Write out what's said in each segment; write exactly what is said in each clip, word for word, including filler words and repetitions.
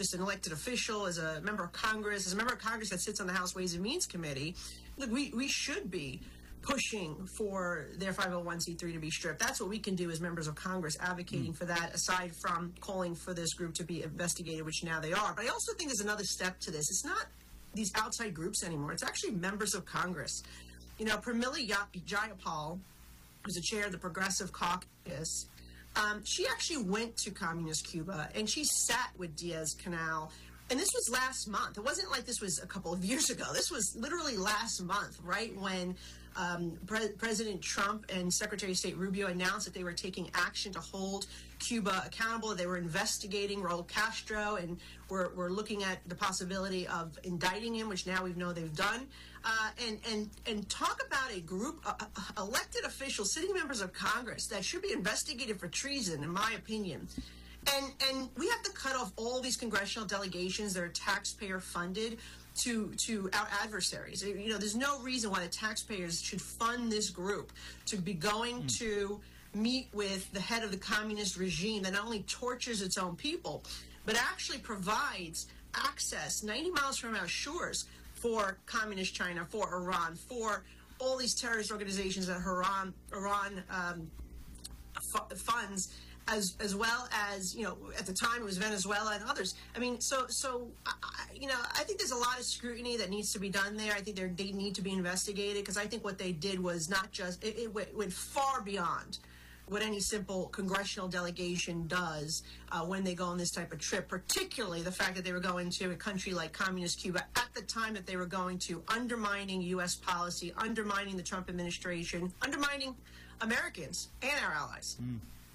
just an elected official, as a member of Congress, as a member of Congress that sits on the House Ways and Means Committee, look, we, we should be pushing for their five oh one c three to be stripped. That's what we can do as members of Congress, advocating mm. for that, aside from calling for this group to be investigated, which now they are. But I also think there's another step to this. It's not these outside groups anymore. It's actually members of Congress. You know, Pramila Jayapal, who's the chair of the Progressive Caucus, um, she actually went to Communist Cuba, and she sat with Diaz-Canel. And this was last month. It wasn't like this was a couple of years ago. This was literally last month, right, when um, Pre- President Trump and Secretary of State Rubio announced that they were taking action to hold Cuba accountable. They were investigating Raul Castro, and we're, we're looking at the possibility of indicting him, which now we know they've done. Uh, and, and, and talk about a group of uh, elected officials, sitting members of Congress, that should be investigated for treason, in my opinion. And and we have to cut off all these congressional delegations that are taxpayer funded to to our adversaries. You know, there's no reason why the taxpayers should fund this group to be going mm. to meet with the head of the communist regime that not only tortures its own people, but actually provides access ninety miles from our shores for communist China, for Iran, for all these terrorist organizations that Iran, Iran um, f- funds. As as well as, you know, at the time it was Venezuela and others. I mean, so, so I, you know, I think there's a lot of scrutiny that needs to be done there. I think they need to be investigated, because I think what they did was not just, it, it went, went far beyond what any simple congressional delegation does uh, when they go on this type of trip, particularly the fact that they were going to a country like Communist Cuba at the time that they were going to, undermining U S policy, undermining the Trump administration, undermining Americans and our allies. Mm.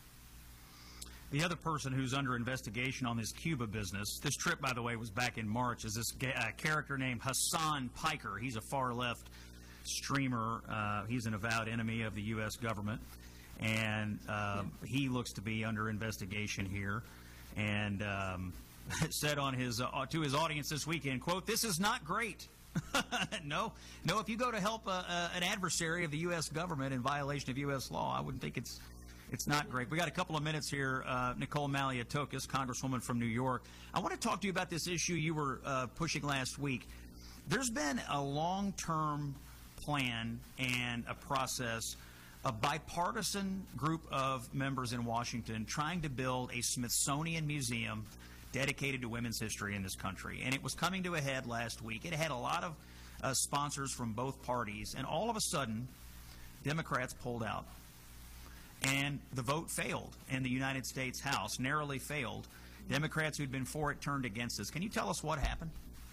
The other person who's under investigation on this Cuba business, this trip, by the way, was back in March, is this uh, character named Hassan Piker. He's a far-left streamer. Uh, he's an avowed enemy of the U S government, and uh, he looks to be under investigation here. And um, said on his uh, to his audience this weekend, quote, "This is not great." no, no. If you go to help uh, uh, an adversary of the U S government in violation of U S law, I wouldn't think it's It's not great. We got a couple of minutes here. Uh, Nicole Malliotakis, Congresswoman from New York. I want to talk to you about this issue you were uh, pushing last week. There's been a long-term plan and a process, a bipartisan group of members in Washington trying to build a Smithsonian museum dedicated to women's history in this country. And it was coming to a head last week. It had a lot of uh, sponsors from both parties. And all of a sudden, Democrats pulled out. And the vote failed in the United States House, narrowly failed. Democrats who'd been for it turned against us. Can you tell us what happened?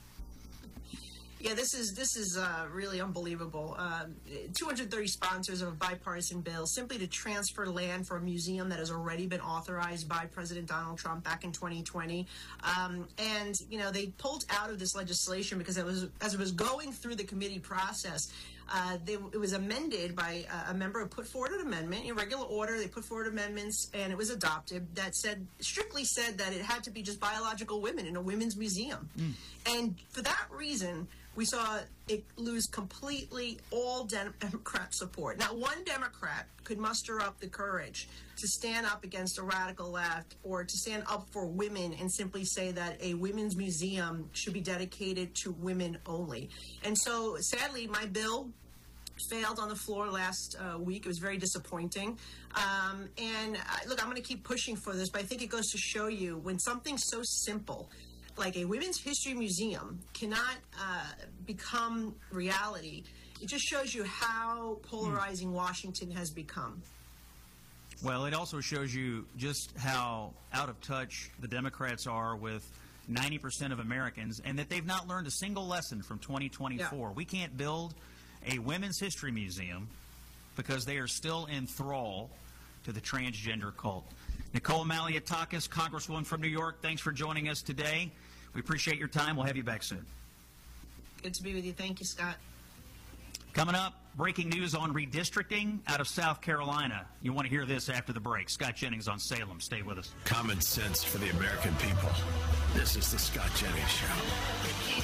Yeah, this is this is uh, really unbelievable. Um, two hundred thirty sponsors of a bipartisan bill simply to transfer land for a museum that has already been authorized by President Donald Trump back in twenty twenty. Um, and, you know, they pulled out of this legislation because it was as it was going through the committee process, uh, they, it was amended by a, a member who put forward an amendment in regular order. They put forward amendments, and it was adopted that said strictly said that it had to be just biological women in a women's museum. Mm. And for that reason, we saw it lose completely all Democrat support. Not one Democrat could muster up the courage to stand up against a radical left or to stand up for women and simply say that a women's museum should be dedicated to women only. And so, sadly, my bill failed on the floor last uh, week. It was very disappointing. Um, and, uh, look, I'm going to keep pushing for this, but I think it goes to show you when something so simple like a women's history museum cannot uh, become reality, it just shows you how polarizing mm. Washington has become. Well, it also shows you just how out of touch the Democrats are with ninety percent of Americans, and that they've not learned a single lesson from twenty twenty-four. Yeah. We can't build a women's history museum because they are still in thrall to the transgender cult. Nicole Malliotakis, Congresswoman from New York, thanks for joining us today. We appreciate your time. We'll have you back soon. Good to be with you. Thank you, Scott. Coming up, breaking news on redistricting out of South Carolina. You want to hear this after the break. Scott Jennings on Salem. Stay with us. Common sense for the American people. This is the Scott Jennings Show.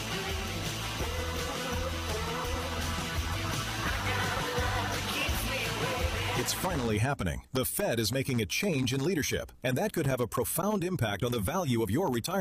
It's finally happening. The Fed is making a change in leadership, and that could have a profound impact on the value of your retirement.